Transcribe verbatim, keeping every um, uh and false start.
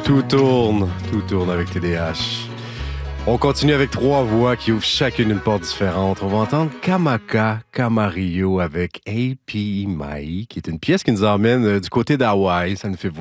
Tout tourne, tout tourne avec T D H. On continue avec trois voix qui ouvrent chacune une porte différente. On va entendre Kamaka Kamario avec A P Mai, qui est une pièce qui nous emmène euh, du côté d'Hawaï. Ça nous fait